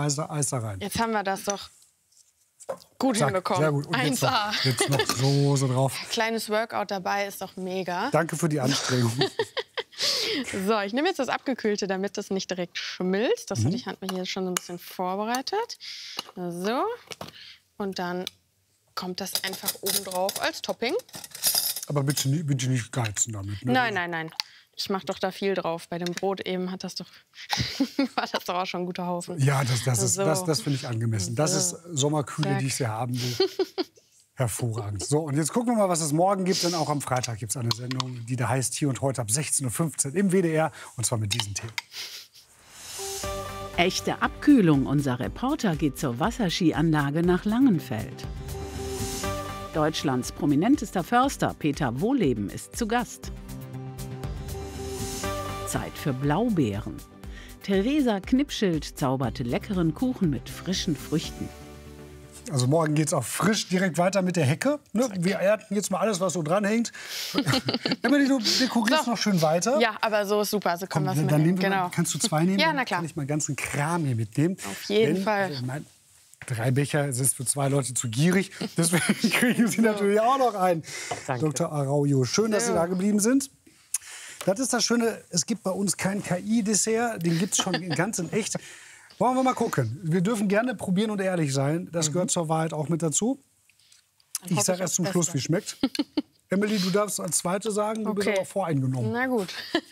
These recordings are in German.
Eis da rein. Jetzt haben wir das doch gut hinbekommen. Sehr gut. Und 1A. Jetzt noch Soße drauf. Kleines Workout dabei ist doch mega. Danke für die Anstrengung. So, ich nehme jetzt das Abgekühlte, damit das nicht direkt schmilzt. Das hatte ich mir hier schon so ein bisschen vorbereitet. So. Und dann kommt das einfach oben drauf als Topping. Aber bitte nicht geizen damit. Ne? Nein. Ich mache doch da viel drauf. Bei dem Brot eben war das doch auch schon ein guter Haufen. Ja, das finde ich angemessen. Das ist Sommerkühle, Zack. die ich sehr haben will. Hervorragend. So, und jetzt gucken wir mal, was es morgen gibt. Denn auch am Freitag gibt es eine Sendung, die da heißt Hier und Heute ab 16:15 Uhr im WDR. Und zwar mit diesen Themen. Echte Abkühlung. Unser Reporter geht zur Wasserskianlage nach Langenfeld. Deutschlands prominentester Förster Peter Wohleben ist zu Gast. Zeit für Blaubeeren. Theresa Knipschild zauberte leckeren Kuchen mit frischen Früchten. Also morgen geht es auch frisch direkt weiter mit der Hecke. Ne? Wir ernten jetzt mal alles, was so dranhängt. Emily, du dekorierst noch schön weiter. Ja, aber so ist super. So können wir es Dann mitnehmen. genau. Kannst du 2 nehmen? Ja, na klar. Dann kann ich meinen ganzen Kram hier mitnehmen. Auf jeden Fall. 3 Becher, es ist für 2 Leute zu gierig. Deswegen kriegen Sie natürlich auch noch einen. Danke. Dr. Araujo, schön, dass Sie da geblieben sind. Das ist das Schöne, es gibt bei uns kein KI-Dessert. Den gibt es schon ganz in echt. Wollen wir mal gucken. Wir dürfen gerne probieren und ehrlich sein. Das gehört zur Wahrheit auch mit dazu. Ich sage erst zum Schluss, wie es schmeckt. Emily, du darfst als Zweite sagen, du bist aber voreingenommen. Na gut.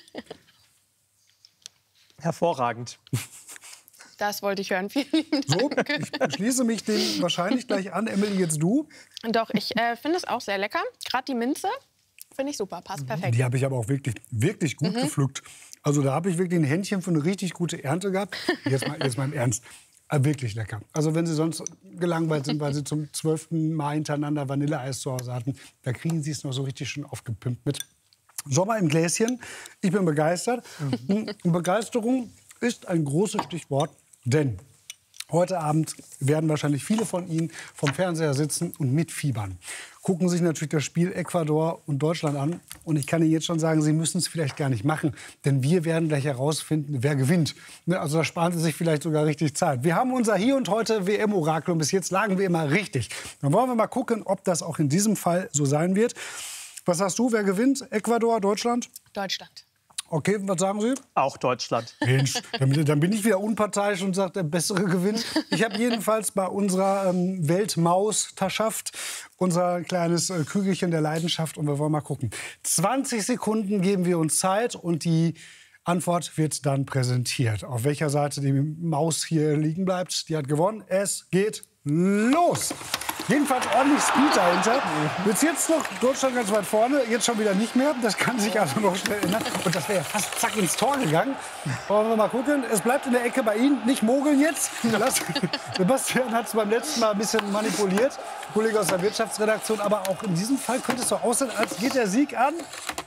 Hervorragend. Das wollte ich hören. Vielen lieben Dank. So, ich schließe mich dem wahrscheinlich gleich an. Emily, jetzt du. Doch, ich finde es auch sehr lecker. Gerade die Minze finde ich super, passt perfekt. Die habe ich aber auch wirklich gut gepflückt. Also da habe ich wirklich ein Händchen für eine richtig gute Ernte gehabt. Jetzt mal im Ernst. Wirklich lecker. Also wenn Sie sonst gelangweilt sind, weil Sie zum 12. Mal hintereinander Vanilleeis zu Hause hatten, da kriegen Sie es noch so richtig schön aufgepimpt mit Sommer im Gläschen. Ich bin begeistert. Und Begeisterung ist ein großes Stichwort, denn heute Abend werden wahrscheinlich viele von Ihnen vom Fernseher sitzen und mitfiebern. Gucken sich natürlich das Spiel Ecuador und Deutschland an. Und ich kann Ihnen jetzt schon sagen, Sie müssen es vielleicht gar nicht machen. Denn wir werden gleich herausfinden, wer gewinnt. Also da sparen Sie sich vielleicht sogar richtig Zeit. Wir haben unser Hier und Heute WM-Orakel und bis jetzt lagen wir immer richtig. Dann wollen wir mal gucken, ob das auch in diesem Fall so sein wird. Was sagst du, wer gewinnt? Ecuador, Deutschland? Deutschland. Okay, was sagen Sie? Auch Deutschland. Mensch, dann bin ich wieder unparteiisch und sage, der Bessere gewinnt. Ich habe jedenfalls bei unserer Weltmausterschaft unser kleines Kügelchen der Leidenschaft und wir wollen mal gucken. 20 Sekunden geben wir uns Zeit und die Antwort wird dann präsentiert. Auf welcher Seite die Maus hier liegen bleibt, die hat gewonnen. Es geht los! Jedenfalls ordentlich Speed dahinter. Bis jetzt noch Deutschland ganz weit vorne, jetzt schon wieder nicht mehr. Das kann sich also noch schnell ändern. Und das wäre ja fast zack ins Tor gegangen. Wollen wir mal gucken. Es bleibt in der Ecke bei Ihnen. Nicht mogeln jetzt. Sebastian hat es beim letzten Mal ein bisschen manipuliert. Kollege aus der Wirtschaftsredaktion. Aber auch in diesem Fall könnte es so aussehen, als geht der Sieg an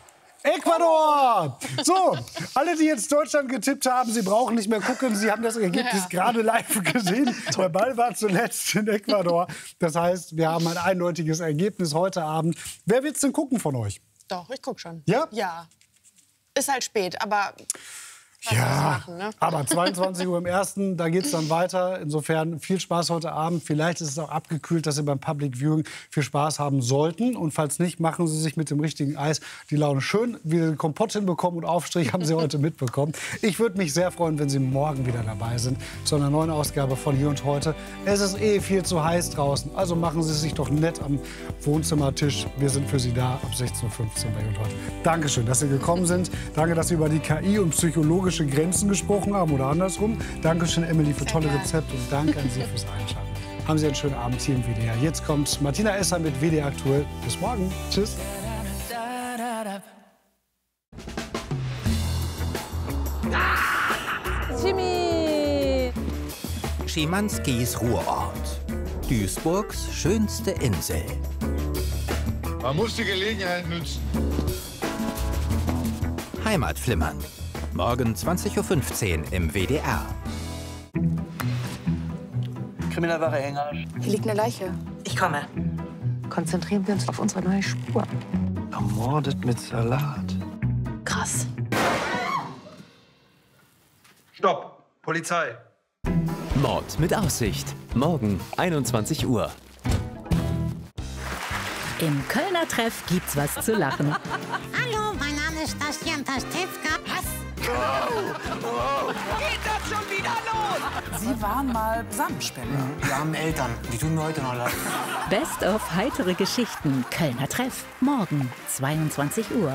Ecuador! So, alle, die jetzt Deutschland getippt haben, Sie brauchen nicht mehr gucken. Sie haben das Ergebnis gerade live gesehen. Der Ball war zuletzt in Ecuador. Das heißt, wir haben ein eindeutiges Ergebnis heute Abend. Wer wird's denn gucken von euch? Doch, ich gucke schon. Ja? Ja. Ist halt spät, aber Ja, machen, ne? aber 22 Uhr im Ersten, da geht es dann weiter. Insofern viel Spaß heute Abend. Vielleicht ist es auch abgekühlt, dass Sie beim Public Viewing viel Spaß haben sollten. Und falls nicht, machen Sie sich mit dem richtigen Eis die Laune schön. Wie Sie Kompott hinbekommen und Aufstrich haben Sie heute mitbekommen. Ich würde mich sehr freuen, wenn Sie morgen wieder dabei sind zu einer neuen Ausgabe von Hier und Heute. Es ist viel zu heiß draußen, also machen Sie es sich doch nett am Wohnzimmertisch. Wir sind für Sie da ab 16:15 Uhr bei Hier und Heute. Dankeschön, dass Sie gekommen sind. Danke, dass Sie über die KI und psychologische Grenzen gesprochen haben oder andersrum. Dankeschön, Emily, für tolle Rezepte und danke an Sie fürs Einschalten. Haben Sie einen schönen Abend hier im WDR. Jetzt kommt Martina Esser mit WDR Aktuell. Bis morgen. Tschüss. Jimmy! Schimanskis Ruhrort. Duisburgs schönste Insel. Man muss die Gelegenheit nützen. Heimatflimmern. Morgen 20:15 Uhr im WDR. Kriminalware Hänger. Hier liegt eine Leiche. Ich komme. Konzentrieren wir uns auf unsere neue Spur. Ermordet mit Salat. Krass. Stopp! Polizei! Mord mit Aussicht. Morgen 21 Uhr. Im Kölner Treff gibt's was zu lachen. Hallo, mein Name ist Bastian Pastewka. Was? Geht das schon wieder los? Sie waren mal Samenspender. Wir haben Eltern, die tun mir heute noch leid. Best of heitere Geschichten. Kölner Treff. Morgen 22 Uhr.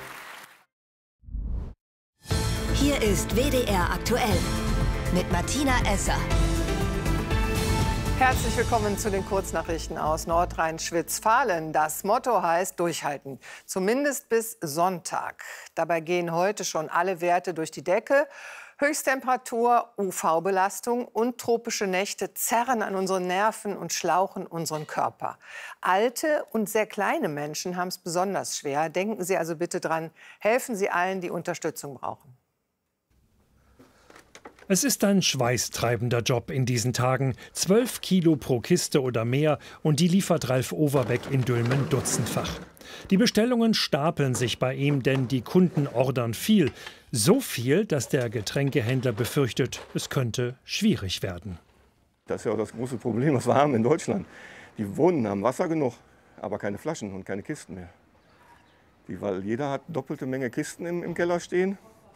Hier ist WDR aktuell mit Martina Esser. Herzlich willkommen zu den Kurznachrichten aus Nordrhein-Schwyz-Fahlen. Das Motto heißt durchhalten, zumindest bis Sonntag. Dabei gehen heute schon alle Werte durch die Decke. Höchsttemperatur, UV-Belastung und tropische Nächte zerren an unseren Nerven und schlauchen unseren Körper. Alte und sehr kleine Menschen haben es besonders schwer. Denken Sie also bitte dran, helfen Sie allen, die Unterstützung brauchen. Es ist ein schweißtreibender Job in diesen Tagen. 12 Kilo pro Kiste oder mehr und die liefert Ralf Overbeck in Dülmen dutzendfach. Die Bestellungen stapeln sich bei ihm, denn die Kunden ordern viel. So viel, dass der Getränkehändler befürchtet, es könnte schwierig werden. Das ist ja auch das große Problem, was wir haben in Deutschland. Die Wohnen haben Wasser genug, aber keine Flaschen und keine Kisten mehr. Weil jeder hat doppelte Menge Kisten im Keller stehen.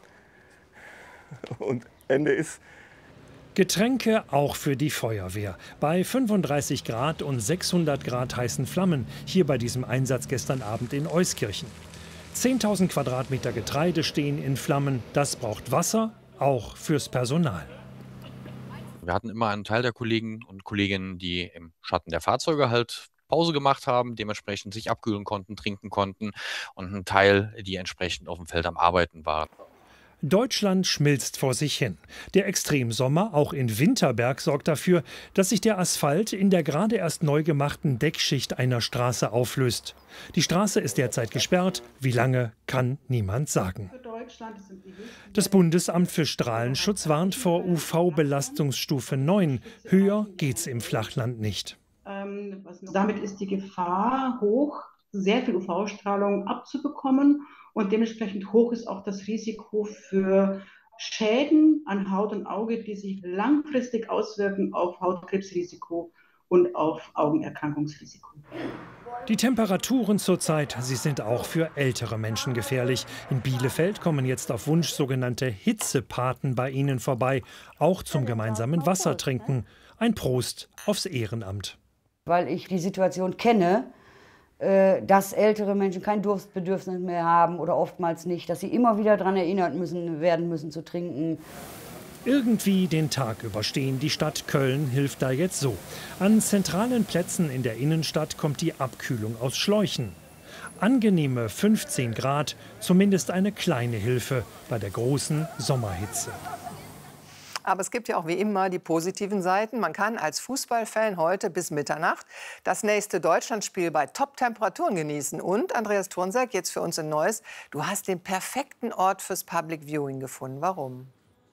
Und Ende ist Getränke auch für die Feuerwehr. Bei 35 Grad und 600 Grad heißen Flammen, hier bei diesem Einsatz gestern Abend in Euskirchen. 10.000 Quadratmeter Getreide stehen in Flammen. Das braucht Wasser, auch fürs Personal. Wir hatten immer einen Teil der Kollegen und Kolleginnen, die im Schatten der Fahrzeuge halt Pause gemacht haben, dementsprechend sich abkühlen konnten, trinken konnten, und einen Teil, die entsprechend auf dem Feld am Arbeiten waren. Deutschland schmilzt vor sich hin. Der Extremsommer, auch in Winterberg, sorgt dafür, dass sich der Asphalt in der gerade erst neu gemachten Deckschicht einer Straße auflöst. Die Straße ist derzeit gesperrt. Wie lange, kann niemand sagen. Das Bundesamt für Strahlenschutz warnt vor UV-Belastungsstufe 9. Höher geht's im Flachland nicht. Damit ist die Gefahr hoch, sehr viel UV-Strahlung abzubekommen. Und dementsprechend hoch ist auch das Risiko für Schäden an Haut und Auge, die sich langfristig auswirken auf Hautkrebsrisiko und auf Augenerkrankungsrisiko. Die Temperaturen zurzeit, sie sind auch für ältere Menschen gefährlich. In Bielefeld kommen jetzt auf Wunsch sogenannte Hitzepaten bei ihnen vorbei, auch zum gemeinsamen Wassertrinken. Ein Prost aufs Ehrenamt. Weil ich die Situation kenne, dass ältere Menschen kein Durstbedürfnis mehr haben oder oftmals nicht, dass sie immer wieder daran erinnert werden müssen zu trinken. Irgendwie den Tag überstehen. Die Stadt Köln hilft da jetzt so. An zentralen Plätzen in der Innenstadt kommt die Abkühlung aus Schläuchen. Angenehme 15 Grad, zumindest eine kleine Hilfe bei der großen Sommerhitze. Aber es gibt ja auch wie immer die positiven Seiten. Man kann als Fußballfan heute bis Mitternacht das nächste Deutschlandspiel bei Top-Temperaturen genießen. Und, Andreas Thurnsack, jetzt für uns in Neuss, du hast den perfekten Ort fürs Public Viewing gefunden. Warum?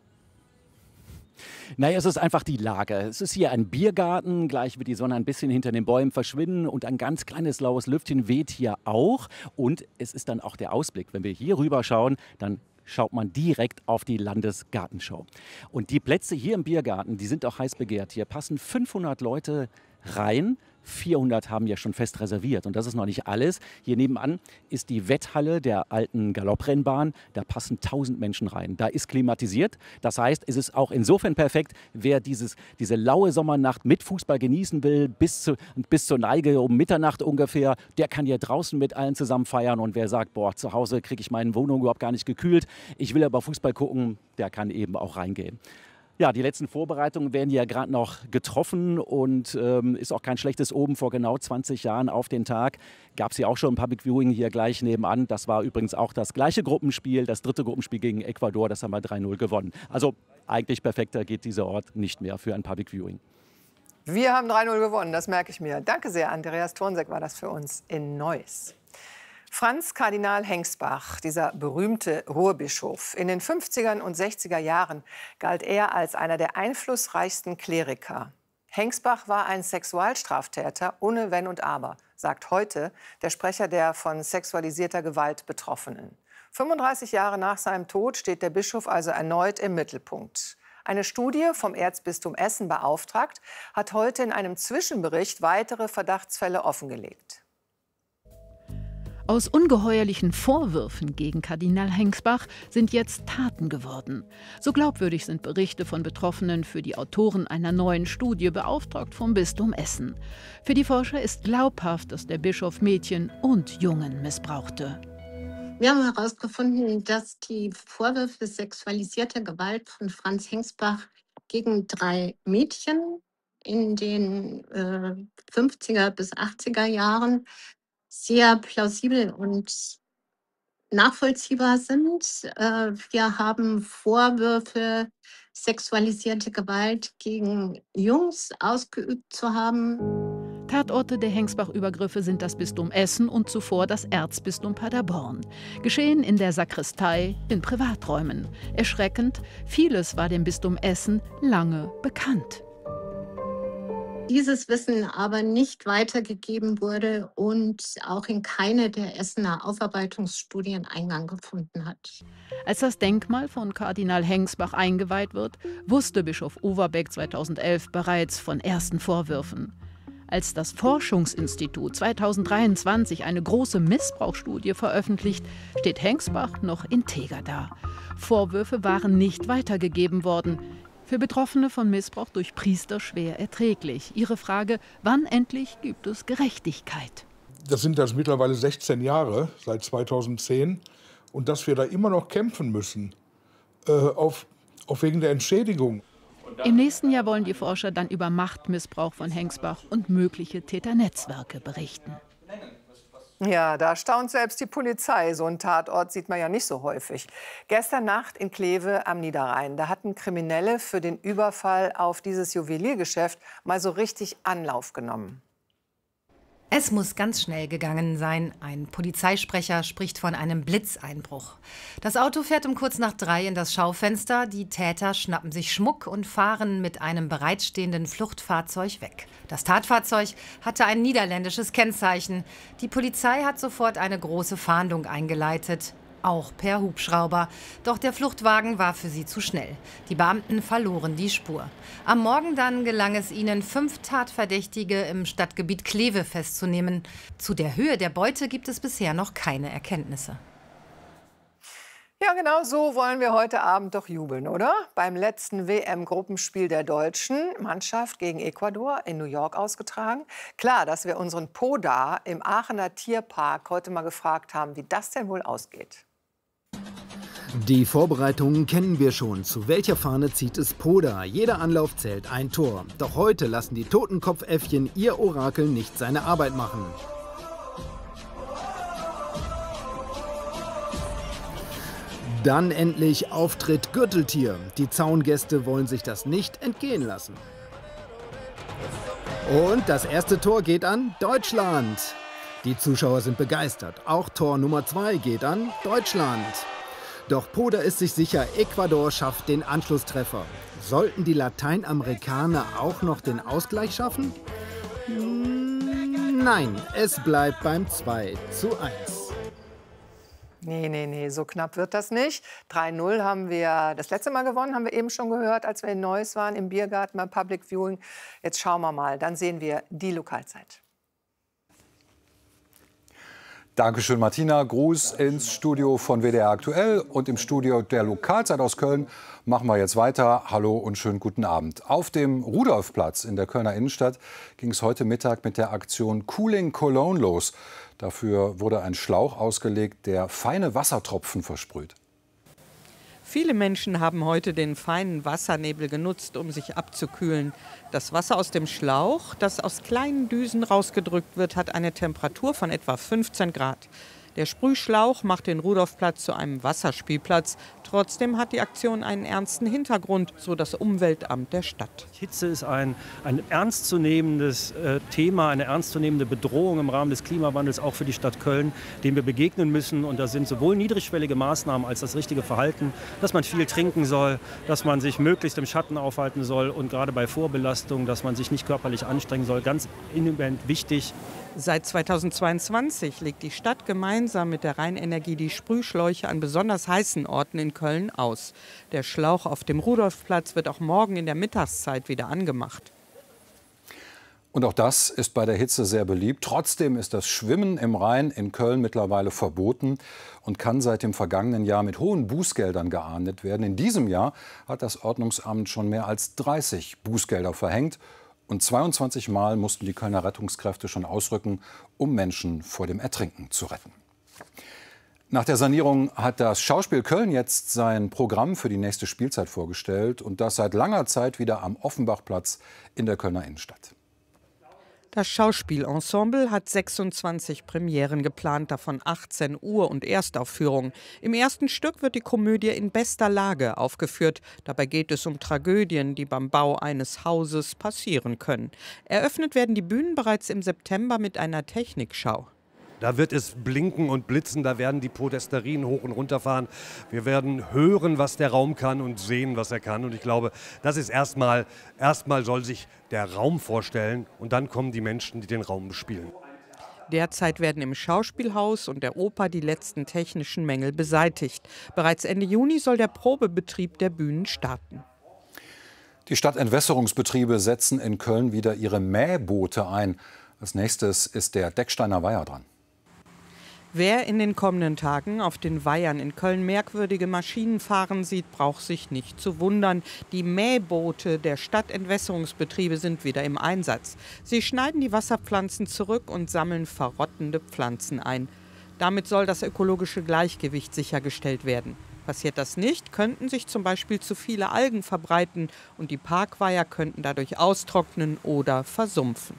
Naja, es ist einfach die Lage. Es ist hier ein Biergarten, gleich wird die Sonne ein bisschen hinter den Bäumen verschwinden und ein ganz kleines laues Lüftchen weht hier auch. Und es ist dann auch der Ausblick. Wenn wir hier rüber schauen, dann schaut man direkt auf die Landesgartenschau. Und die Plätze hier im Biergarten, die sind auch heiß begehrt. Hier passen 500 Leute rein. 400 haben ja schon fest reserviert. Und das ist noch nicht alles. Hier nebenan ist die Wetthalle der alten Galopprennbahn. Da passen 1000 Menschen rein. Da ist klimatisiert. Das heißt, es ist auch insofern perfekt, wer diese laue Sommernacht mit Fußball genießen will, bis zur Neige um Mitternacht ungefähr, der kann hier draußen mit allen zusammen feiern. Und wer sagt, boah, zu Hause kriege ich meine Wohnung überhaupt gar nicht gekühlt, ich will aber Fußball gucken, der kann eben auch reingehen. Ja, die letzten Vorbereitungen werden ja gerade noch getroffen und ist auch kein schlechtes Oben. Vor genau 20 Jahren auf den Tag gab es ja auch schon ein Public Viewing hier gleich nebenan. Das war übrigens auch das gleiche Gruppenspiel, das dritte Gruppenspiel gegen Ecuador. Das haben wir 3-0 gewonnen. Also eigentlich perfekter geht dieser Ort nicht mehr für ein Public Viewing. Wir haben 3-0 gewonnen, das merke ich mir. Danke sehr, Andreas Thurnsack war das für uns in Neuss. Franz Kardinal Hengsbach, dieser berühmte Ruhrbischof. In den 50er und 60er Jahren galt er als einer der einflussreichsten Kleriker. Hengsbach war ein Sexualstraftäter ohne Wenn und Aber, sagt heute der Sprecher der von sexualisierter Gewalt Betroffenen. 35 Jahre nach seinem Tod steht der Bischof also erneut im Mittelpunkt. Eine Studie vom Erzbistum Essen beauftragt, hat heute in einem Zwischenbericht weitere Verdachtsfälle offengelegt. Aus ungeheuerlichen Vorwürfen gegen Kardinal Hengsbach sind jetzt Taten geworden. So glaubwürdig sind Berichte von Betroffenen für die Autoren einer neuen Studie, beauftragt vom Bistum Essen. Für die Forscher ist glaubhaft, dass der Bischof Mädchen und Jungen missbrauchte. Wir haben herausgefunden, dass die Vorwürfe sexualisierter Gewalt von Franz Hengsbach gegen 3 Mädchen in den 50er bis 80er Jahren sehr plausibel und nachvollziehbar sind. Wir haben Vorwürfe, sexualisierte Gewalt gegen Jungs ausgeübt zu haben. Tatorte der Hengsbach-Übergriffe sind das Bistum Essen und zuvor das Erzbistum Paderborn. Geschehen in der Sakristei, in Privaträumen. Erschreckend, vieles war dem Bistum Essen lange bekannt. Dieses Wissen aber nicht weitergegeben wurde und auch in keine der Essener Aufarbeitungsstudien Eingang gefunden hat. Als das Denkmal von Kardinal Hengsbach eingeweiht wird, wusste Bischof Overbeck 2011 bereits von ersten Vorwürfen. Als das Forschungsinstitut 2023 eine große Missbrauchsstudie veröffentlicht, steht Hengsbach noch integer da. Vorwürfe waren nicht weitergegeben worden. Für Betroffene von Missbrauch durch Priester schwer erträglich. Ihre Frage, wann endlich gibt es Gerechtigkeit? Das sind jetzt mittlerweile 16 Jahre, seit 2010. Und dass wir da immer noch kämpfen müssen, auf wegen der Entschädigung. Im nächsten Jahr wollen die Forscher dann über Machtmissbrauch von Hengsbach und mögliche Täternetzwerke berichten. Ja, da staunt selbst die Polizei. So einen Tatort sieht man ja nicht so häufig. Gestern Nacht in Kleve am Niederrhein, da hatten Kriminelle für den Überfall auf dieses Juweliergeschäft mal so richtig Anlauf genommen. Es muss ganz schnell gegangen sein. Ein Polizeisprecher spricht von einem Blitzeinbruch. Das Auto fährt um kurz nach 3 in das Schaufenster. Die Täter schnappen sich Schmuck und fahren mit einem bereitstehenden Fluchtfahrzeug weg. Das Tatfahrzeug hatte ein niederländisches Kennzeichen. Die Polizei hat sofort eine große Fahndung eingeleitet. Auch per Hubschrauber. Doch der Fluchtwagen war für sie zu schnell. Die Beamten verloren die Spur. Am Morgen dann gelang es ihnen, 5 Tatverdächtige im Stadtgebiet Kleve festzunehmen. Zu der Höhe der Beute gibt es bisher noch keine Erkenntnisse. Ja, genau so wollen wir heute Abend doch jubeln, oder? Beim letzten WM-Gruppenspiel der deutschen Mannschaft gegen Ecuador in New York ausgetragen. Klar, dass wir unseren Podar im Aachener Tierpark heute mal gefragt haben, wie das denn wohl ausgeht. Die Vorbereitungen kennen wir schon. Zu welcher Fahne zieht es Podar? Jeder Anlauf zählt ein Tor. Doch heute lassen die Totenkopfäffchen ihr Orakel nicht seine Arbeit machen. Dann endlich Auftritt Gürteltier. Die Zaungäste wollen sich das nicht entgehen lassen. Und das erste Tor geht an Deutschland. Die Zuschauer sind begeistert. Auch Tor Nummer 2 geht an Deutschland. Doch Podar ist sich sicher, Ecuador schafft den Anschlusstreffer. Sollten die Lateinamerikaner auch noch den Ausgleich schaffen? Nein, es bleibt beim 2:1. Nee, so knapp wird das nicht. 3:0 haben wir das letzte Mal gewonnen, haben wir eben schon gehört, als wir in Neuss waren, im Biergarten beim Public Viewing. Jetzt schauen wir mal, dann sehen wir die Lokalzeit. Dankeschön, Martina. Gruß ins Studio von WDR Aktuell. Und im Studio der Lokalzeit aus Köln machen wir jetzt weiter. Hallo und schönen guten Abend. Auf dem Rudolfplatz in der Kölner Innenstadt ging es heute Mittag mit der Aktion Cooling Cologne los. Dafür wurde ein Schlauch ausgelegt, der feine Wassertropfen versprüht. Viele Menschen haben heute den feinen Wassernebel genutzt, um sich abzukühlen. Das Wasser aus dem Schlauch, das aus kleinen Düsen rausgedrückt wird, hat eine Temperatur von etwa 15 Grad. Der Sprühschlauch macht den Rudolfplatz zu einem Wasserspielplatz. Trotzdem hat die Aktion einen ernsten Hintergrund, so das Umweltamt der Stadt. Hitze ist ein ernstzunehmendes Thema, eine ernstzunehmende Bedrohung im Rahmen des Klimawandels, auch für die Stadt Köln, dem wir begegnen müssen. Und da sind sowohl niedrigschwellige Maßnahmen als das richtige Verhalten, dass man viel trinken soll, dass man sich möglichst im Schatten aufhalten soll und gerade bei Vorbelastung, dass man sich nicht körperlich anstrengen soll, ganz eminent wichtig. Seit 2022 legt die Stadt gemeinsam gemeinsam mit der Rheinenergie die Sprühschläuche an besonders heißen Orten in Köln aus. Der Schlauch auf dem Rudolfplatz wird auch morgen in der Mittagszeit wieder angemacht. Und auch das ist bei der Hitze sehr beliebt. Trotzdem ist das Schwimmen im Rhein in Köln mittlerweile verboten und kann seit dem vergangenen Jahr mit hohen Bußgeldern geahndet werden. In diesem Jahr hat das Ordnungsamt schon mehr als 30 Bußgelder verhängt. Und 22 Mal mussten die Kölner Rettungskräfte schon ausrücken, um Menschen vor dem Ertrinken zu retten. Nach der Sanierung hat das Schauspiel Köln jetzt sein Programm für die nächste Spielzeit vorgestellt. Und das seit langer Zeit wieder am Offenbachplatz in der Kölner Innenstadt. Das Schauspielensemble hat 26 Premieren geplant, davon 18 Ur- und Erstaufführungen. Im ersten Stück wird die Komödie in bester Lage aufgeführt. Dabei geht es um Tragödien, die beim Bau eines Hauses passieren können. Eröffnet werden die Bühnen bereits im September mit einer Technikschau. Da wird es blinken und blitzen, da werden die Podesterien hoch und runter fahren. Wir werden hören, was der Raum kann und sehen, was er kann. Und ich glaube, das ist erstmal soll sich der Raum vorstellen und dann kommen die Menschen, die den Raum bespielen. Derzeit werden im Schauspielhaus und der Oper die letzten technischen Mängel beseitigt. Bereits Ende Juni soll der Probebetrieb der Bühnen starten. Die Stadtentwässerungsbetriebe setzen in Köln wieder ihre Mähboote ein. Als nächstes ist der Decksteiner Weiher dran. Wer in den kommenden Tagen auf den Weihern in Köln merkwürdige Maschinen fahren sieht, braucht sich nicht zu wundern. Die Mähboote der Stadtentwässerungsbetriebe sind wieder im Einsatz. Sie schneiden die Wasserpflanzen zurück und sammeln verrottende Pflanzen ein. Damit soll das ökologische Gleichgewicht sichergestellt werden. Passiert das nicht, könnten sich zum Beispiel zu viele Algen verbreiten und die Parkweiher könnten dadurch austrocknen oder versumpfen.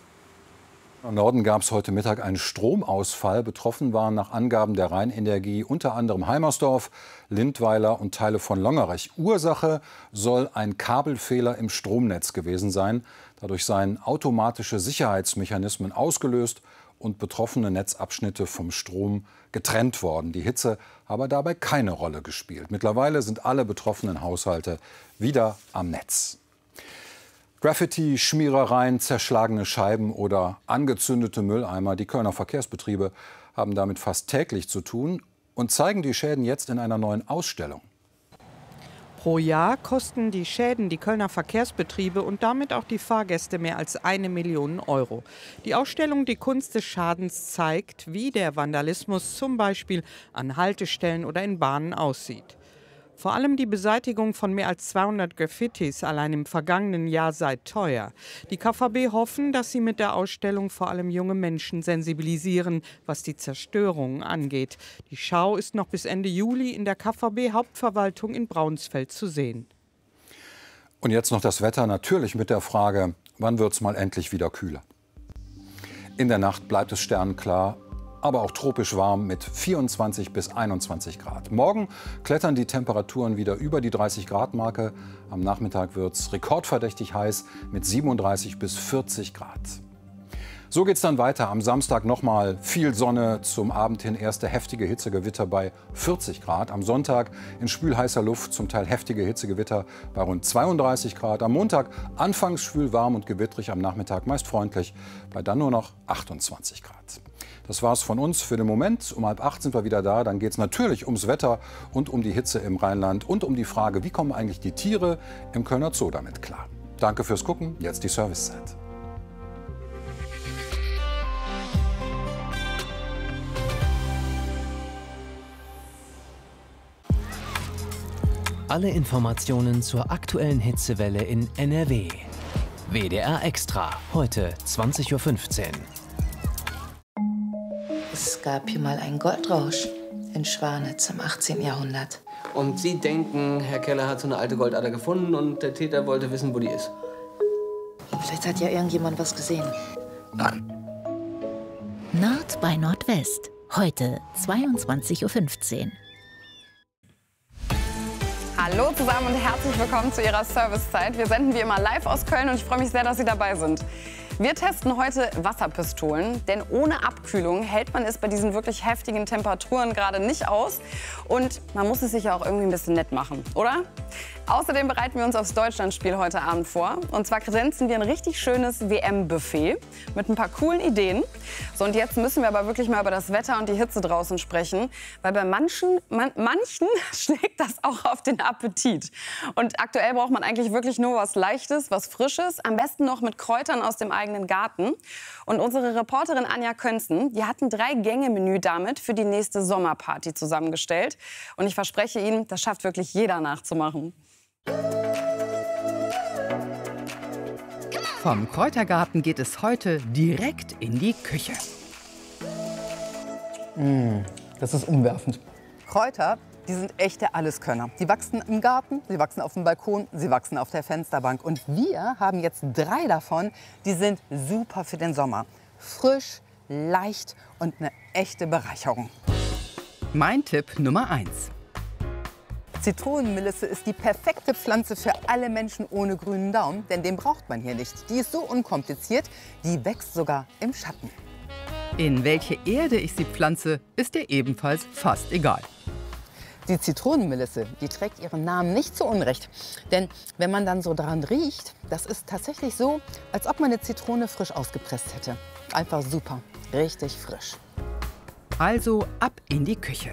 Im Norden gab es heute Mittag einen Stromausfall. Betroffen waren nach Angaben der Rheinenergie unter anderem Heimersdorf, Lindweiler und Teile von Longerich. Ursache soll ein Kabelfehler im Stromnetz gewesen sein. Dadurch seien automatische Sicherheitsmechanismen ausgelöst und betroffene Netzabschnitte vom Strom getrennt worden. Die Hitze habe dabei keine Rolle gespielt. Mittlerweile sind alle betroffenen Haushalte wieder am Netz. Graffiti, Schmierereien, zerschlagene Scheiben oder angezündete Mülleimer. Die Kölner Verkehrsbetriebe haben damit fast täglich zu tun und zeigen die Schäden jetzt in einer neuen Ausstellung. Pro Jahr kosten die Schäden die Kölner Verkehrsbetriebe und damit auch die Fahrgäste mehr als 1 Million Euro. Die Ausstellung Die Kunst des Schadens zeigt, wie der Vandalismus zum Beispiel an Haltestellen oder in Bahnen aussieht. Vor allem die Beseitigung von mehr als 200 Graffitis allein im vergangenen Jahr sei teuer. Die KVB hoffen, dass sie mit der Ausstellung vor allem junge Menschen sensibilisieren, was die Zerstörung angeht. Die Schau ist noch bis Ende Juli in der KVB-Hauptverwaltung in Braunsfeld zu sehen. Und jetzt noch das Wetter, natürlich mit der Frage, wann wird es mal endlich wieder kühler? In der Nacht bleibt es sternklar, aber auch tropisch warm mit 24 bis 21 Grad. Morgen klettern die Temperaturen wieder über die 30-Grad-Marke. Am Nachmittag wird es rekordverdächtig heiß mit 37 bis 40 Grad. So geht es dann weiter. Am Samstag nochmal viel Sonne, zum Abend hin erste heftige Hitzegewitter bei 40 Grad. Am Sonntag in schwülheißer Luft zum Teil heftige Hitzegewitter bei rund 32 Grad. Am Montag anfangs schwül warm und gewittrig, am Nachmittag meist freundlich, bei dann nur noch 28 Grad. Das war's von uns für den Moment. Um 7:30 sind wir wieder da. Dann geht es natürlich ums Wetter und um die Hitze im Rheinland und um die Frage, wie kommen eigentlich die Tiere im Kölner Zoo damit klar. Danke fürs Gucken. Jetzt die Servicezeit. Alle Informationen zur aktuellen Hitzewelle in NRW. WDR Extra, heute 20:15 Uhr. Es gab hier mal einen Goldrausch in Schwanitz im 18. Jahrhundert. Und Sie denken, Herr Keller hat so eine alte Goldader gefunden und der Täter wollte wissen, wo die ist? Vielleicht hat ja irgendjemand was gesehen. Nein. Nord bei Nordwest, heute 22:15 Uhr. Hallo zusammen und herzlich willkommen zu Ihrer Servicezeit. Wir senden wie immer live aus Köln und ich freue mich sehr, dass Sie dabei sind. Wir testen heute Wasserpistolen, denn ohne Abkühlung hält man es bei diesen wirklich heftigen Temperaturen gerade nicht aus. Und man muss es sich ja auch irgendwie ein bisschen nett machen, oder? Außerdem bereiten wir uns aufs Deutschlandspiel heute Abend vor. Und zwar kredenzen wir ein richtig schönes WM-Buffet mit ein paar coolen Ideen. So, und jetzt müssen wir aber wirklich mal über das Wetter und die Hitze draußen sprechen. Weil bei manchen schlägt das auch auf den Appetit. Und aktuell braucht man eigentlich wirklich nur was Leichtes, was Frisches. Am besten noch mit Kräutern aus dem eigenen Garten. Und unsere Reporterin Anja Könzen, die hat ein 3-Gänge-Menü damit für die nächste Sommerparty zusammengestellt. Und ich verspreche Ihnen, das schafft wirklich jeder nachzumachen. Vom Kräutergarten geht es heute direkt in die Küche. Das ist umwerfend. Kräuter, die sind echte Alleskönner. Die wachsen im Garten, sie wachsen auf dem Balkon, sie wachsen auf der Fensterbank. Und wir haben jetzt 3 davon, die sind super für den Sommer. Frisch, leicht und eine echte Bereicherung. Mein Tipp Nummer 1. Zitronenmelisse ist die perfekte Pflanze für alle Menschen ohne grünen Daumen, denn den braucht man hier nicht. Die ist so unkompliziert, die wächst sogar im Schatten. In welche Erde ich sie pflanze, ist dir ebenfalls fast egal. Die Zitronenmelisse, die trägt ihren Namen nicht zu Unrecht. Denn wenn man dann so dran riecht, das ist tatsächlich so, als ob man eine Zitrone frisch ausgepresst hätte. Einfach super, richtig frisch. Also ab in die Küche.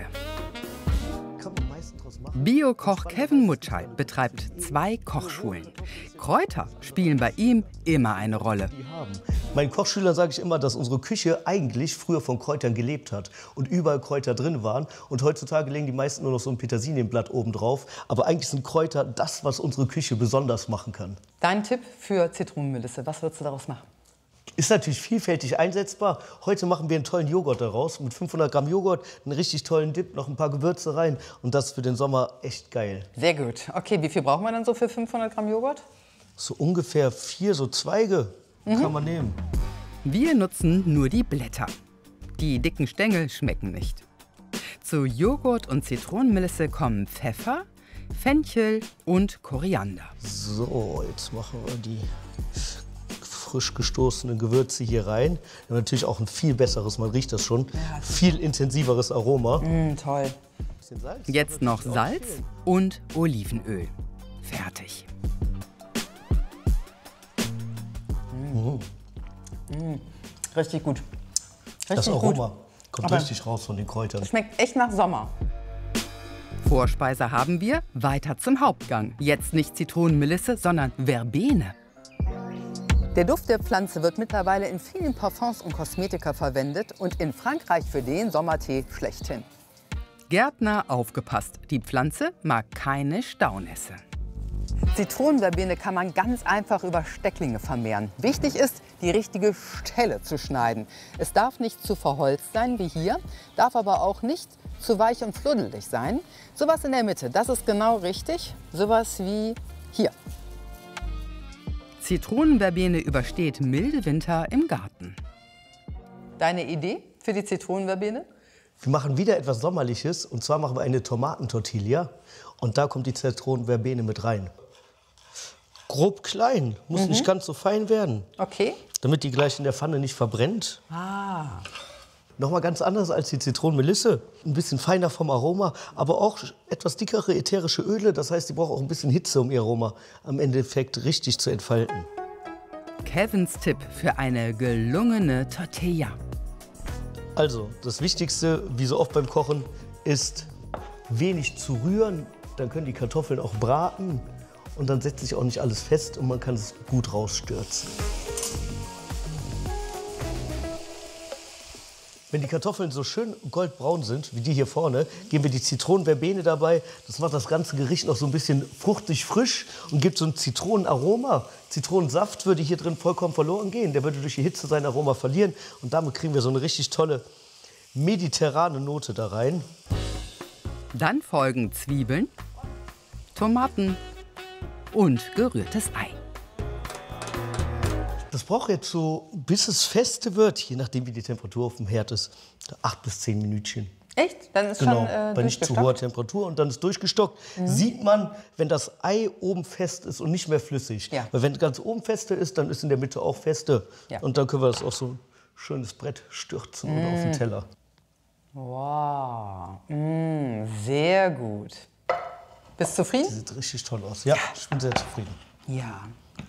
Bio-Koch Kevin Mutschall betreibt 2 Kochschulen. Kräuter spielen bei ihm immer eine Rolle. Meinen Kochschülern sage ich immer, dass unsere Küche eigentlich früher von Kräutern gelebt hat und überall Kräuter drin waren. Und heutzutage legen die meisten nur noch so ein Petersilienblatt oben drauf. Aber eigentlich sind Kräuter das, was unsere Küche besonders machen kann. Dein Tipp für Zitronenmelisse, was würdest du daraus machen? Ist natürlich vielfältig einsetzbar. Heute machen wir einen tollen Joghurt daraus. Mit 500 Gramm Joghurt, einen richtig tollen Dip, noch ein paar Gewürze rein. Und das ist für den Sommer echt geil. Sehr gut. Okay, wie viel brauchen wir dann so für 500 Gramm Joghurt? So ungefähr 4 so Zweige kann man nehmen. Wir nutzen nur die Blätter. Die dicken Stängel schmecken nicht. Zu Joghurt und Zitronenmelisse kommen Pfeffer, Fenchel und Koriander. So, jetzt machen wir die frisch gestoßenen Gewürze hier rein. Natürlich auch ein viel besseres, man riecht das schon, viel intensiveres Aroma. Toll. Jetzt noch Salz und Olivenöl. Fertig. Richtig gut. Das Aroma kommt richtig raus von den Kräutern. Das schmeckt echt nach Sommer. Vorspeise haben wir, weiter zum Hauptgang. Jetzt nicht Zitronenmelisse, sondern Verbene. Der Duft der Pflanze wird mittlerweile in vielen Parfums und Kosmetika verwendet und in Frankreich für den Sommertee schlechthin. Gärtner, aufgepasst, die Pflanze mag keine Staunässe. Zitronenverbene kann man ganz einfach über Stecklinge vermehren. Wichtig ist, die richtige Stelle zu schneiden. Es darf nicht zu verholzt sein wie hier, darf aber auch nicht zu weich und fluddelig sein. Sowas in der Mitte, das ist genau richtig. Sowas wie hier. Zitronenverbene übersteht milde Winter im Garten. Deine Idee für die Zitronenverbene? Wir machen wieder etwas Sommerliches, und zwar machen wir eine Tomatentortilla. Und da kommt die Zitronenverbene mit rein. Grob klein, muss nicht ganz so fein werden. Okay. Damit die gleich in der Pfanne nicht verbrennt. Ah. Nochmal ganz anders als die Zitronenmelisse. Ein bisschen feiner vom Aroma, aber auch etwas dickere ätherische Öle. Das heißt, die braucht auch ein bisschen Hitze, um ihr Aroma am Endeffekt richtig zu entfalten. Kevins Tipp für eine gelungene Tortilla. Also, das Wichtigste, wie so oft beim Kochen, ist wenig zu rühren. Dann können die Kartoffeln auch braten und dann setzt sich auch nicht alles fest und man kann es gut rausstürzen. Wenn die Kartoffeln so schön goldbraun sind, wie die hier vorne, geben wir die Zitronenverbene dabei. Das macht das ganze Gericht noch so ein bisschen fruchtig frisch und gibt so ein Zitronenaroma. Zitronensaft würde hier drin vollkommen verloren gehen. Der würde durch die Hitze sein Aroma verlieren. Und damit kriegen wir so eine richtig tolle mediterrane Note da rein. Dann folgen Zwiebeln, Tomaten und gerührtes Ei. Das braucht jetzt so, bis es feste wird, je nachdem wie die Temperatur auf dem Herd ist, 8 bis 10 Minütchen. Echt? Dann ist genau, schon bei nicht zu hoher Temperatur und dann ist durchgestockt. Sieht man, wenn das Ei oben fest ist und nicht mehr flüssig. Ja. Weil wenn ganz oben feste ist, dann ist in der Mitte auch feste. Ja. Und dann können wir das auf so ein schönes Brett stürzen oder auf den Teller. Wow, sehr gut. Bist du zufrieden? Das sieht richtig toll aus. Ja, ich bin sehr zufrieden. Ja.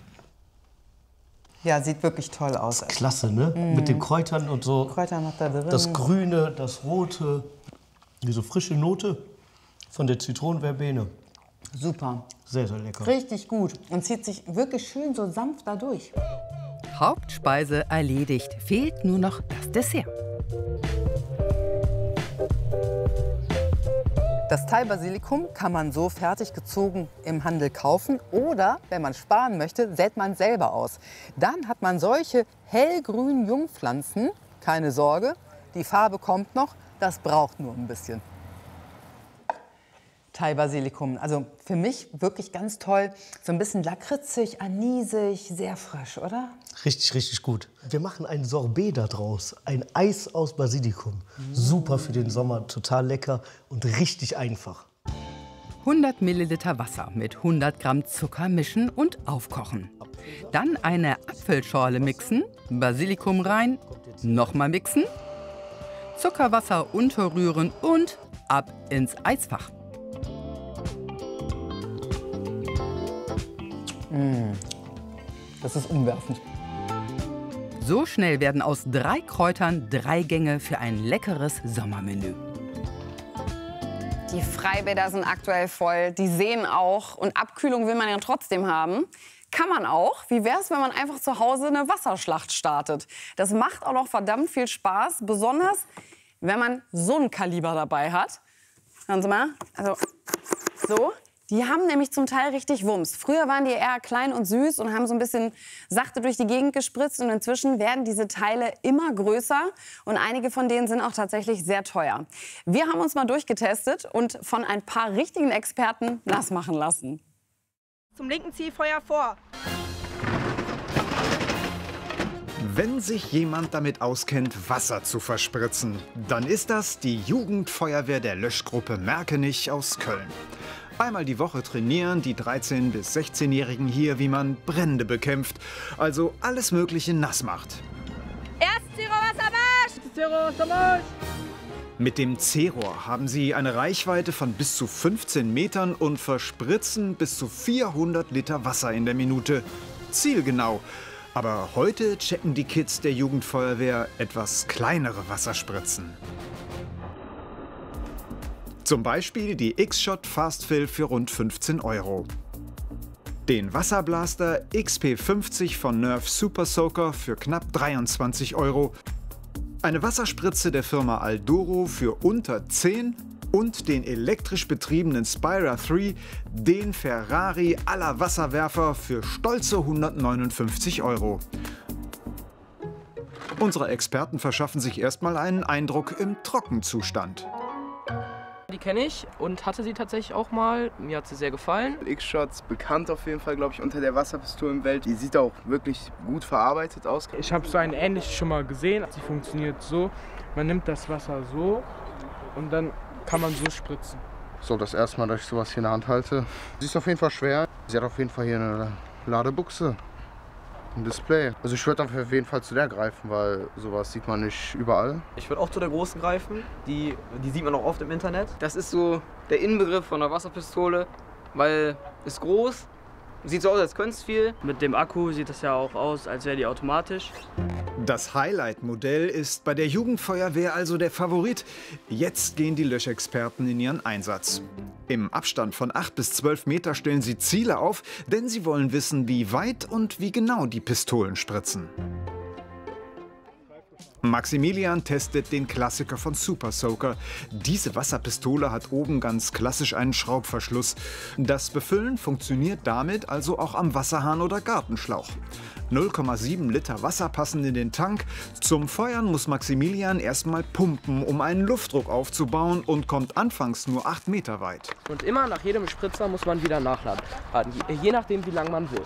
Ja, sieht wirklich toll aus. Klasse, ne? Mit den Kräutern und so. Kräuter noch da drin. Das Grüne, das Rote, diese frische Note von der Zitronenverbene. Super. Sehr, sehr lecker. Richtig gut und zieht sich wirklich schön so sanft da durch. Hauptspeise erledigt, fehlt nur noch das Dessert. Das Thai-Basilikum kann man so fertig gezogen im Handel kaufen oder, wenn man sparen möchte, sät man selber aus. Dann hat man solche hellgrünen Jungpflanzen. Keine Sorge, die Farbe kommt noch, das braucht nur ein bisschen. Thai-Basilikum, also für mich wirklich ganz toll. So ein bisschen lakritzig, anisig, sehr frisch, oder? Richtig, richtig gut. Wir machen ein Sorbet daraus, ein Eis aus Basilikum. Super für den Sommer, total lecker und richtig einfach. 100 Milliliter Wasser mit 100 Gramm Zucker mischen und aufkochen. Dann eine Apfelschorle mixen, Basilikum rein, nochmal mixen, Zuckerwasser unterrühren und ab ins Eisfach. Das ist umwerfend. So schnell werden aus 3 Kräutern 3 Gänge für ein leckeres Sommermenü. Die Freibäder sind aktuell voll, die Seen auch. Und Abkühlung will man ja trotzdem haben. Kann man auch. Wie wäre es, wenn man einfach zu Hause eine Wasserschlacht startet? Das macht auch noch verdammt viel Spaß, besonders wenn man so ein Kaliber dabei hat. Hören Sie mal, also so. Die haben nämlich zum Teil richtig Wumms. Früher waren die eher klein und süß und haben so ein bisschen sachte durch die Gegend gespritzt. Und inzwischen werden diese Teile immer größer. Und einige von denen sind auch tatsächlich sehr teuer. Wir haben uns mal durchgetestet und von ein paar richtigen Experten nass machen lassen. Zum linken Zielfeuer vor. Wenn sich jemand damit auskennt, Wasser zu verspritzen, dann ist das die Jugendfeuerwehr der Löschgruppe Merkenich aus Köln. Einmal die Woche trainieren die 13- bis 16-Jährigen hier, wie man Brände bekämpft, also alles Mögliche nass macht. Erst Zero-Wassermarsch! Mit dem C-Rohr haben sie eine Reichweite von bis zu 15 Metern und verspritzen bis zu 400 Liter Wasser in der Minute. Zielgenau. Aber heute checken die Kids der Jugendfeuerwehr etwas kleinere Wasserspritzen. Zum Beispiel die X-Shot Fast-Fill für rund 15 €. Den Wasserblaster XP50 von Nerf Super Soaker für knapp 23 €. Eine Wasserspritze der Firma Aldoro für unter 10 und den elektrisch betriebenen Spira 3, den Ferrari aller Wasserwerfer für stolze 159 €. Unsere Experten verschaffen sich erstmal einen Eindruck im Trockenzustand. Die kenne ich und hatte sie tatsächlich auch mal. Mir hat sie sehr gefallen. X-Shots bekannt auf jeden Fall, glaube ich, unter der Wasserpistolenwelt. Die sieht auch wirklich gut verarbeitet aus. Ich habe so eine ähnliche schon mal gesehen. Sie funktioniert so, man nimmt das Wasser so und dann kann man so spritzen. So, das erste Mal, dass ich sowas hier in der Hand halte. Sie ist auf jeden Fall schwer. Sie hat auf jeden Fall hier eine Ladebuchse. Ein Display. Also ich würde auf jeden Fall zu der greifen, weil sowas sieht man nicht überall. Ich würde auch zu der großen greifen. Die sieht man auch oft im Internet. Das ist so der Inbegriff von einer Wasserpistole, weil ist groß, sieht so aus, als könnte es viel. Mit dem Akku sieht es ja auch aus, als wäre die automatisch. Das Highlight-Modell ist bei der Jugendfeuerwehr also der Favorit. Jetzt gehen die Löschexperten in ihren Einsatz. Im Abstand von 8 bis 12 Meter stellen sie Ziele auf, denn sie wollen wissen, wie weit und wie genau die Pistolen spritzen. Maximilian testet den Klassiker von Super Soaker. Diese Wasserpistole hat oben ganz klassisch einen Schraubverschluss. Das Befüllen funktioniert damit also auch am Wasserhahn oder Gartenschlauch. 0,7 Liter Wasser passen in den Tank. Zum Feuern muss Maximilian erstmal pumpen, um einen Luftdruck aufzubauen und kommt anfangs nur 8 Meter weit. Und immer nach jedem Spritzer muss man wieder nachladen, je nachdem wie lange man will.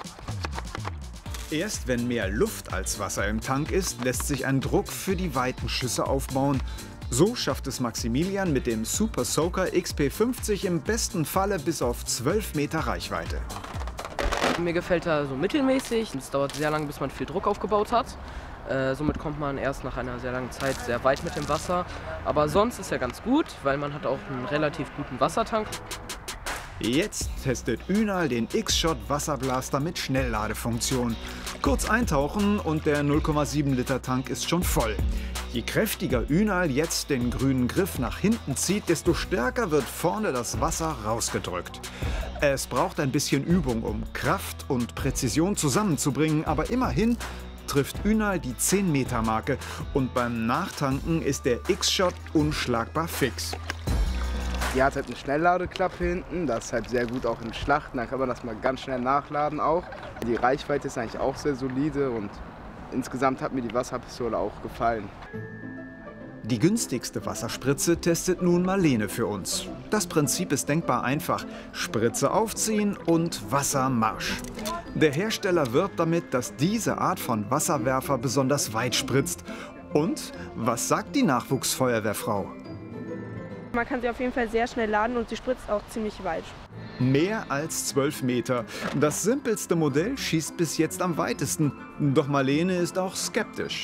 Erst wenn mehr Luft als Wasser im Tank ist, lässt sich ein Druck für die weiten Schüsse aufbauen. So schafft es Maximilian mit dem Super Soaker XP50 im besten Falle bis auf 12 Meter Reichweite. Mir gefällt er so mittelmäßig. Es dauert sehr lange, bis man viel Druck aufgebaut hat. Somit kommt man erst nach einer sehr langen Zeit sehr weit mit dem Wasser. Aber sonst ist er ganz gut, weil man hat auch einen relativ guten Wassertank. Jetzt testet Ünal den X-Shot Wasserblaster mit Schnellladefunktion. Kurz eintauchen und der 0,7 Liter Tank ist schon voll. Je kräftiger Ünal jetzt den grünen Griff nach hinten zieht, desto stärker wird vorne das Wasser rausgedrückt. Es braucht ein bisschen Übung, um Kraft und Präzision zusammenzubringen, aber immerhin trifft Ünal die 10-Meter-Marke und beim Nachtanken ist der X-Shot unschlagbar fix. Die hat halt eine Schnellladeklappe hinten, das ist halt sehr gut auch in Schlachten, dann kann man das mal ganz schnell nachladen auch. Die Reichweite ist eigentlich auch sehr solide und insgesamt hat mir die Wasserpistole auch gefallen. Die günstigste Wasserspritze testet nun Marlene für uns. Das Prinzip ist denkbar einfach. Spritze aufziehen und Wassermarsch. Der Hersteller wirbt damit, dass diese Art von Wasserwerfer besonders weit spritzt. Und was sagt die Nachwuchsfeuerwehrfrau? Man kann sie auf jeden Fall sehr schnell laden und sie spritzt auch ziemlich weit. Mehr als 12 Meter. Das simpelste Modell schießt bis jetzt am weitesten. Doch Marlene ist auch skeptisch.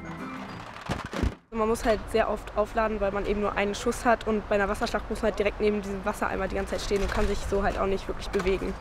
Man muss halt sehr oft aufladen, weil man eben nur einen Schuss hat und bei einer Wasserschlacht muss man halt direkt neben diesem Wassereimer die ganze Zeit stehen und kann sich so halt auch nicht wirklich bewegen.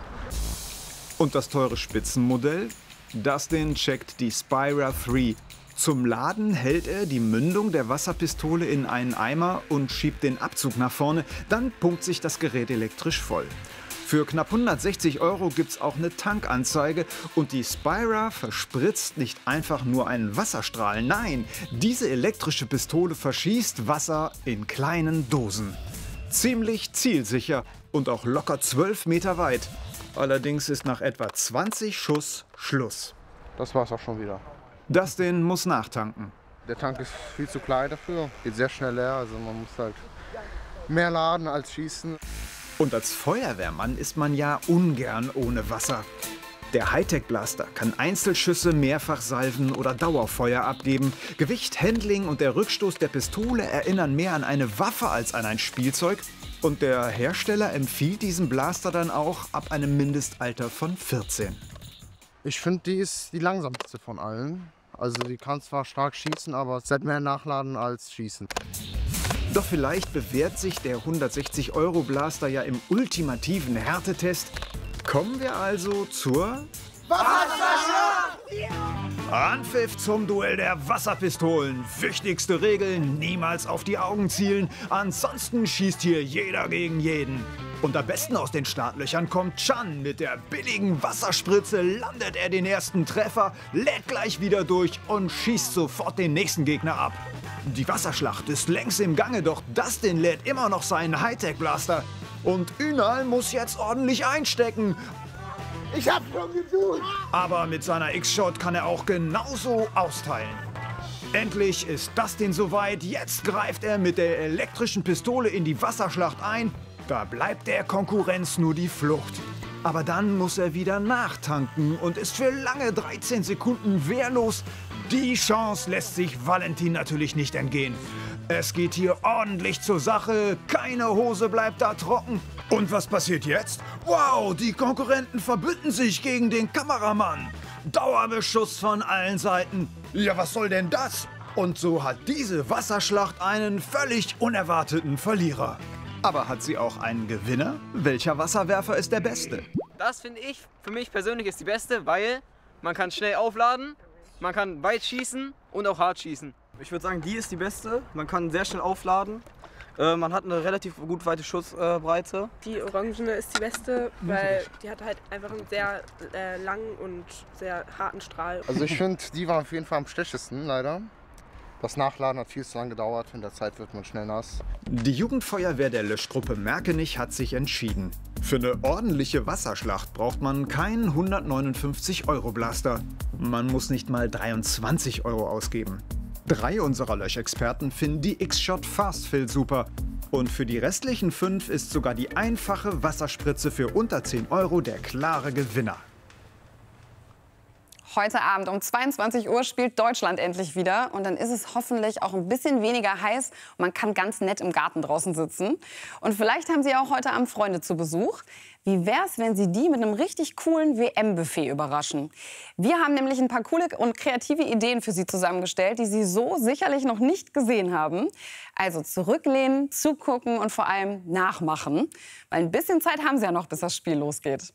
Und das teure Spitzenmodell? Dustin checkt die Spira 3. Zum Laden hält er die Mündung der Wasserpistole in einen Eimer und schiebt den Abzug nach vorne. Dann pumpt sich das Gerät elektrisch voll. Für knapp 160 € gibt es auch eine Tankanzeige und die Spira verspritzt nicht einfach nur einen Wasserstrahl. Nein, diese elektrische Pistole verschießt Wasser in kleinen Dosen. Ziemlich zielsicher und auch locker 12 Meter weit. Allerdings ist nach etwa 20 Schuss Schluss. Das war's auch schon wieder. Dustin muss nachtanken. Der Tank ist viel zu klein dafür, geht sehr schnell leer, also man muss halt mehr laden als schießen. Und als Feuerwehrmann ist man ja ungern ohne Wasser. Der Hightech-Blaster kann Einzelschüsse mehrfach salven oder Dauerfeuer abgeben. Gewicht, Handling und der Rückstoß der Pistole erinnern mehr an eine Waffe als an ein Spielzeug. Und der Hersteller empfiehlt diesen Blaster dann auch ab einem Mindestalter von 14. Ich finde, die ist die langsamste von allen. Also die kann zwar stark schießen, aber es hat mehr Nachladen als Schießen. Doch vielleicht bewährt sich der 160 € Blaster ja im ultimativen Härtetest. Kommen wir also zur Wasserschlacht! Anpfiff zum Duell der Wasserpistolen. Wichtigste Regel, niemals auf die Augen zielen. Ansonsten schießt hier jeder gegen jeden. Und am besten aus den Startlöchern kommt Chan. Mit der billigen Wasserspritze landet er den ersten Treffer, lädt gleich wieder durch und schießt sofort den nächsten Gegner ab. Die Wasserschlacht ist längst im Gange, doch Dustin lädt immer noch seinen Hightech-Blaster. Und Ünal muss jetzt ordentlich einstecken. Ich hab's schon getan! Aber mit seiner X-Shot kann er auch genauso austeilen. Endlich ist Dustin soweit. Jetzt greift er mit der elektrischen Pistole in die Wasserschlacht ein. Da bleibt der Konkurrenz nur die Flucht. Aber dann muss er wieder nachtanken und ist für lange 13 Sekunden wehrlos. Die Chance lässt sich Valentin natürlich nicht entgehen. Es geht hier ordentlich zur Sache. Keine Hose bleibt da trocken. Und was passiert jetzt? Wow, die Konkurrenten verbünden sich gegen den Kameramann. Dauerbeschuss von allen Seiten. Ja, was soll denn das? Und so hat diese Wasserschlacht einen völlig unerwarteten Verlierer. Aber hat sie auch einen Gewinner? Welcher Wasserwerfer ist der beste? Das finde ich, für mich persönlich ist die beste, weil man kann schnell aufladen, man kann weit schießen und auch hart schießen. Ich würde sagen, die ist die beste. Man kann sehr schnell aufladen. Man hat eine relativ gut weite Schussbreite. Die Orangene ist die beste, weil die hat halt einfach einen sehr langen und sehr harten Strahl. Also ich finde, die war auf jeden Fall am schlechtesten, leider. Das Nachladen hat viel zu lange gedauert, in der Zeit wird man schnell nass. Die Jugendfeuerwehr der Löschgruppe Merkenich hat sich entschieden. Für eine ordentliche Wasserschlacht braucht man keinen 159 € Blaster. Man muss nicht mal 23 € ausgeben. 3 unserer Löschexperten finden die X-Shot Fast Fill super. Und für die restlichen 5 ist sogar die einfache Wasserspritze für unter 10 € der klare Gewinner. Heute Abend um 22 Uhr spielt Deutschland endlich wieder. Und dann ist es hoffentlich auch ein bisschen weniger heiß. Und man kann ganz nett im Garten draußen sitzen. Und vielleicht haben Sie auch heute Abend Freunde zu Besuch. Wie wär's, wenn Sie die mit einem richtig coolen WM-Buffet überraschen? Wir haben nämlich ein paar coole und kreative Ideen für Sie zusammengestellt, die Sie so sicherlich noch nicht gesehen haben. Also zurücklehnen, zugucken und vor allem nachmachen. Weil ein bisschen Zeit haben Sie ja noch, bis das Spiel losgeht.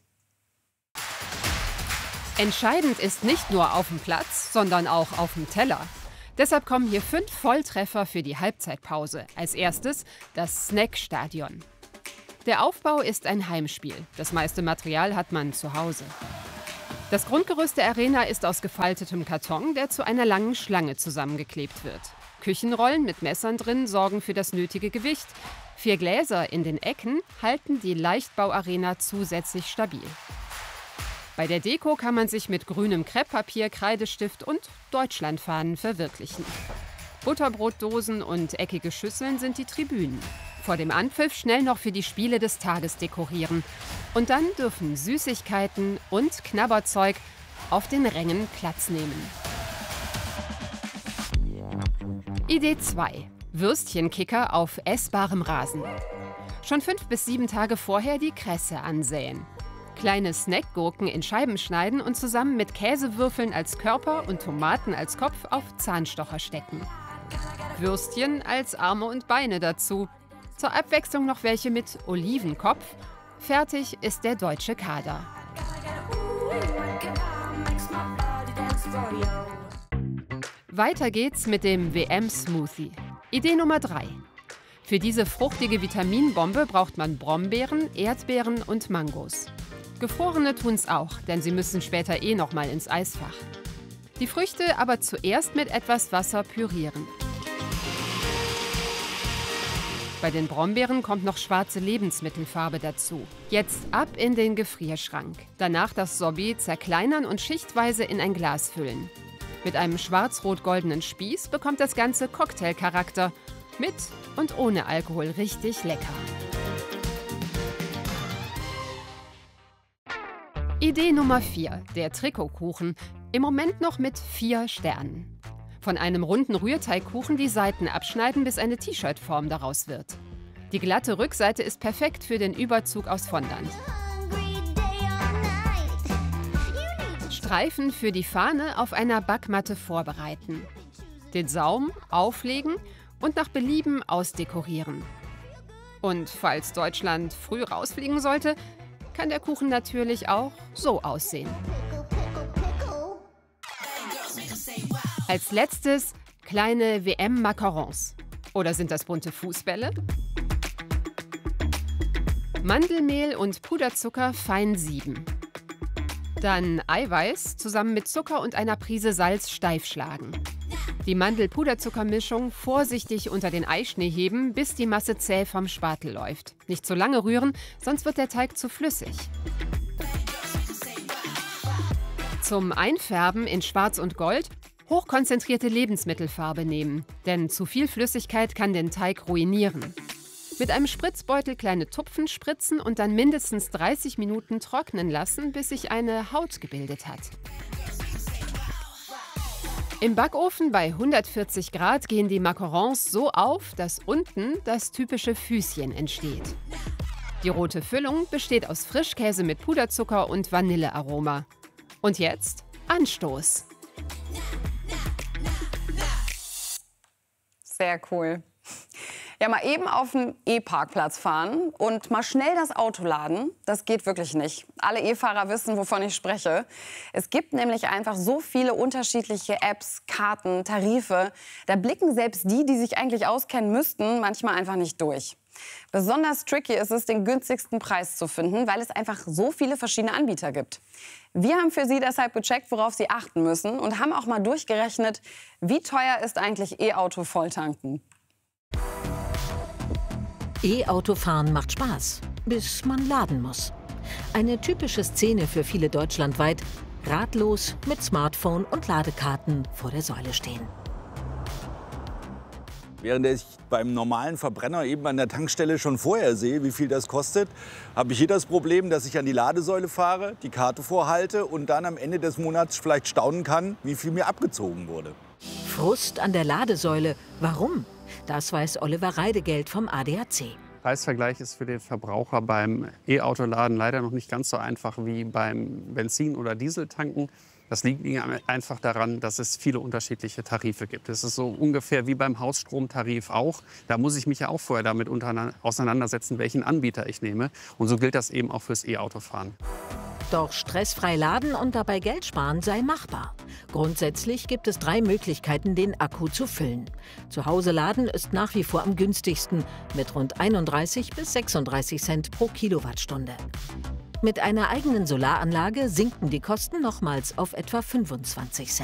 Entscheidend ist nicht nur auf dem Platz, sondern auch auf dem Teller. Deshalb kommen hier 5 Volltreffer für die Halbzeitpause. Als erstes das Snackstadion. Der Aufbau ist ein Heimspiel. Das meiste Material hat man zu Hause. Das Grundgerüst der Arena ist aus gefaltetem Karton, der zu einer langen Schlange zusammengeklebt wird. Küchenrollen mit Messern drin sorgen für das nötige Gewicht. 4 Gläser in den Ecken halten die Leichtbauarena zusätzlich stabil. Bei der Deko kann man sich mit grünem Krepppapier, Kreidestift und Deutschlandfahnen verwirklichen. Butterbrotdosen und eckige Schüsseln sind die Tribünen. Vor dem Anpfiff schnell noch für die Spiele des Tages dekorieren. Und dann dürfen Süßigkeiten und Knabberzeug auf den Rängen Platz nehmen. Idee 2. Würstchenkicker auf essbarem Rasen. Schon 5 bis 7 Tage vorher die Kresse ansäen. Kleine Snackgurken in Scheiben schneiden und zusammen mit Käsewürfeln als Körper und Tomaten als Kopf auf Zahnstocher stecken. Würstchen als Arme und Beine dazu. Zur Abwechslung noch welche mit Olivenkopf. Fertig ist der deutsche Kader. Weiter geht's mit dem WM-Smoothie. Idee Nummer 3. Für diese fruchtige Vitaminbombe braucht man Brombeeren, Erdbeeren und Mangos. Gefrorene tun's auch, denn sie müssen später noch mal ins Eisfach. Die Früchte aber zuerst mit etwas Wasser pürieren. Bei den Brombeeren kommt noch schwarze Lebensmittelfarbe dazu. Jetzt ab in den Gefrierschrank. Danach das Sorbet zerkleinern und schichtweise in ein Glas füllen. Mit einem schwarz-rot-goldenen Spieß bekommt das Ganze Cocktailcharakter. Mit und ohne Alkohol richtig lecker. Idee Nummer 4, der Trikotkuchen. Im Moment noch mit 4 Sternen. Von einem runden Rührteigkuchen die Seiten abschneiden, bis eine T-Shirt-Form daraus wird. Die glatte Rückseite ist perfekt für den Überzug aus Fondant. Streifen für die Fahne auf einer Backmatte vorbereiten. Den Saum auflegen und nach Belieben ausdekorieren. Und falls Deutschland früh rausfliegen sollte, kann der Kuchen natürlich auch so aussehen. Als letztes kleine WM-Macarons. Oder sind das bunte Fußbälle? Mandelmehl und Puderzucker fein sieben. Dann Eiweiß zusammen mit Zucker und einer Prise Salz steif schlagen. Die Mandel-Puderzucker-Mischung vorsichtig unter den Eischnee heben, bis die Masse zäh vom Spatel läuft. Nicht zu lange rühren, sonst wird der Teig zu flüssig. Zum Einfärben in Schwarz und Gold hochkonzentrierte Lebensmittelfarbe nehmen, denn zu viel Flüssigkeit kann den Teig ruinieren. Mit einem Spritzbeutel kleine Tupfen spritzen und dann mindestens 30 Minuten trocknen lassen, bis sich eine Haut gebildet hat. Im Backofen bei 140 Grad gehen die Macarons so auf, dass unten das typische Füßchen entsteht. Die rote Füllung besteht aus Frischkäse mit Puderzucker und Vanillearoma. Und jetzt Anstoß! Sehr cool. Ja, mal eben auf den E-Parkplatz fahren und mal schnell das Auto laden, das geht wirklich nicht. Alle E-Fahrer wissen, wovon ich spreche. Es gibt nämlich einfach so viele unterschiedliche Apps, Karten, Tarife. Da blicken selbst die, die sich eigentlich auskennen müssten, manchmal einfach nicht durch. Besonders tricky ist es, den günstigsten Preis zu finden, weil es einfach so viele verschiedene Anbieter gibt. Wir haben für Sie deshalb gecheckt, worauf Sie achten müssen und haben auch mal durchgerechnet, wie teuer ist eigentlich E-Auto volltanken. E-Autofahren macht Spaß, bis man laden muss. Eine typische Szene für viele deutschlandweit, ratlos mit Smartphone und Ladekarten vor der Säule stehen. Während ich beim normalen Verbrenner eben an der Tankstelle schon vorher sehe, wie viel das kostet, habe ich hier das Problem, dass ich an die Ladesäule fahre, die Karte vorhalte und dann am Ende des Monats vielleicht staunen kann, wie viel mir abgezogen wurde. Frust an der Ladesäule. Warum? Das weiß Oliver Reidegeld vom ADAC. Preisvergleich ist für den Verbraucher beim E-Autoladen leider noch nicht ganz so einfach wie beim Benzin- oder Dieseltanken. Das liegt einfach daran, dass es viele unterschiedliche Tarife gibt. Es ist so ungefähr wie beim Hausstromtarif auch. Da muss ich mich ja auch vorher damit auseinandersetzen, welchen Anbieter ich nehme. Und so gilt das eben auch fürs E-Autofahren. Doch stressfrei laden und dabei Geld sparen sei machbar. Grundsätzlich gibt es 3 Möglichkeiten, den Akku zu füllen. Zu Hause laden ist nach wie vor am günstigsten mit rund 31 bis 36 Cent pro Kilowattstunde. Mit einer eigenen Solaranlage sinken die Kosten nochmals auf etwa 25 Cent.